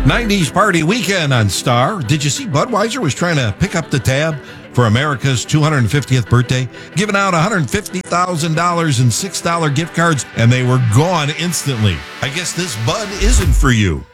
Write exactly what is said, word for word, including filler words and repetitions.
nineties party weekend on Star. Did you see Budweiser was trying to pick up the tab for America's two hundred fiftieth birthday, giving out one hundred fifty thousand dollars in six dollar gift cards, and they were gone instantly. I guess this Bud isn't for you.